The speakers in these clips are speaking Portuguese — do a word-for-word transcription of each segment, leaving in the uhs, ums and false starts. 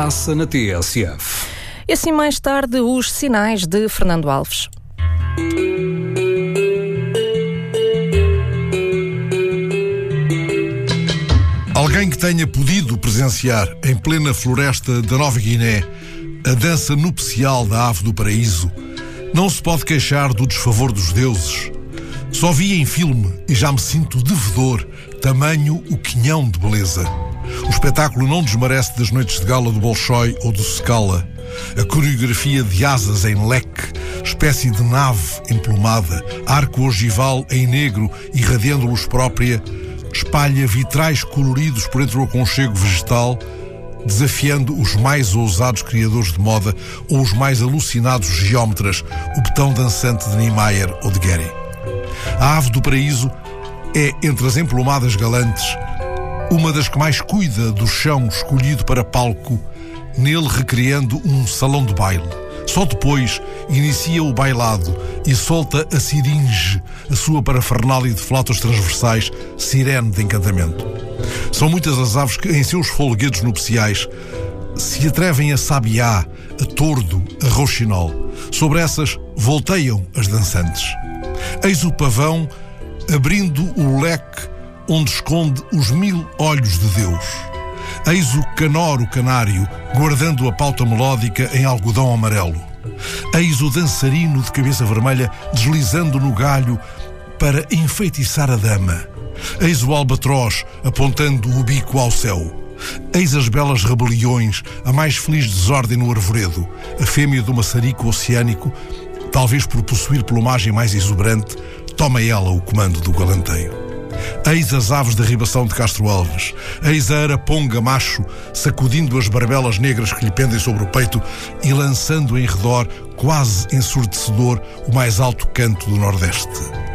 passa na T S F. E assim mais tarde os sinais de Fernando Alves. Alguém que tenha podido presenciar em plena floresta da Nova Guiné a dança nupcial da ave do paraíso não se pode queixar do desfavor dos deuses. Só vi em filme e já me sinto devedor, tamanho o quinhão de beleza. O espetáculo não desmerece das noites de gala do Bolshoi ou do Scala. A coreografia de asas em leque, espécie de nave emplumada, arco ogival em negro irradiando luz própria, espalha vitrais coloridos por entre o aconchego vegetal, desafiando os mais ousados criadores de moda ou os mais alucinados geómetras, o betão dançante de Niemeyer ou de Gehry. A ave do paraíso é, entre as emplumadas galantes, uma das que mais cuida do chão escolhido para palco, nele recriando um salão de baile. Só depois inicia o bailado e solta a siringe, a sua parafernália de flautas transversais, sirene de encantamento. São muitas as aves que, em seus folguedos nupciais, se atrevem a sabiá, a tordo, a rouxinol. Sobre essas volteiam as dançantes. Eis o pavão abrindo o leque onde esconde os mil olhos de Deus. Eis o canoro canário guardando a pauta melódica em algodão amarelo. Eis o dançarino de cabeça vermelha deslizando no galho para enfeitiçar a dama. Eis o albatroz apontando o bico ao céu. Eis as belas rebeliões, a mais feliz desordem no arvoredo, a fêmea do maçarico oceânico, talvez por possuir plumagem mais exuberante, toma ela o comando do galanteio. Eis as aves da ribação de Castro Alves. Eis a araponga macho sacudindo as barbelas negras que lhe pendem sobre o peito e lançando em redor, quase ensurdecedor, o mais alto canto do Nordeste.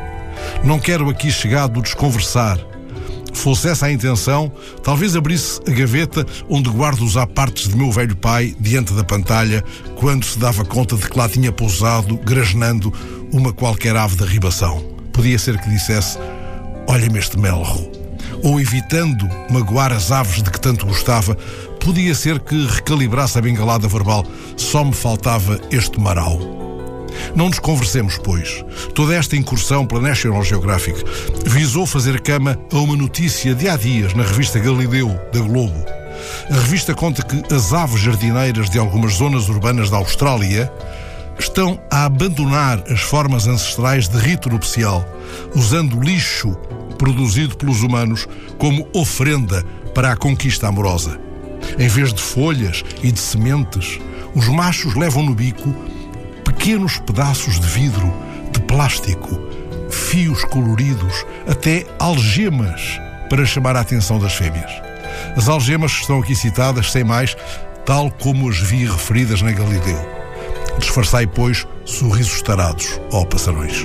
Não quero aqui chegar do desconversar. Fosse essa a intenção, talvez abrisse a gaveta onde guardo os apartes de meu velho pai diante da pantalha, quando se dava conta de que lá tinha pousado, grasnando, uma qualquer ave da ribação. Podia ser que dissesse: olha-me este melro. Ou, evitando magoar as aves de que tanto gostava, podia ser que recalibrasse a bengalada verbal: só me faltava este marau. Não nos conversemos, pois. Toda esta incursão pela National Geographic visou fazer cama a uma notícia de há dias na revista Galileu, da Globo. A revista conta que as aves jardineiras de algumas zonas urbanas da Austrália estão a abandonar as formas ancestrais de rito nupcial, usando lixo produzido pelos humanos como oferenda para a conquista amorosa. Em vez de folhas e de sementes, os machos levam no bico pequenos pedaços de vidro, de plástico, fios coloridos, até algemas para chamar a atenção das fêmeas. As algemas estão aqui citadas, sem mais, tal como as vi referidas na Galileu. Disfarçai, pois, sorrisos tarados, ó passarões.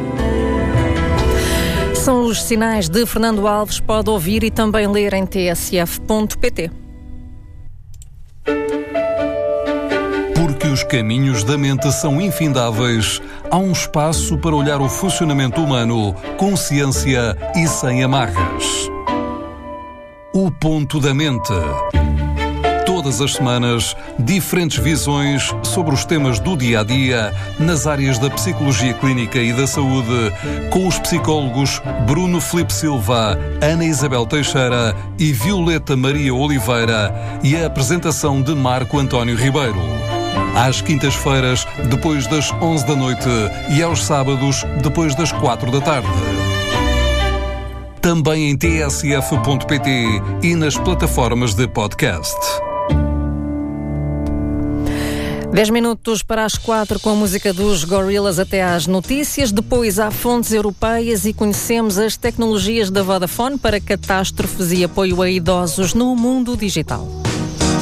São os sinais de Fernando Alves. Pode ouvir e também ler em t s f ponto p t. Porque os caminhos da mente são infindáveis, há um espaço para olhar o funcionamento humano com ciência e sem amarras. O Ponto da Mente. Todas as semanas, diferentes visões sobre os temas do dia-a-dia nas áreas da psicologia clínica e da saúde, com os psicólogos Bruno Filipe Silva, Ana Isabel Teixeira e Violeta Maria Oliveira, e a apresentação de Marco António Ribeiro. Às quintas-feiras, depois das onze da noite, e aos sábados, depois das quatro da tarde. Também em t s f ponto p t e nas plataformas de podcast. dez minutos para as quatro com a música dos Gorillaz até às notícias. Depois há fontes europeias e conhecemos as tecnologias da Vodafone para catástrofes e apoio a idosos no mundo digital.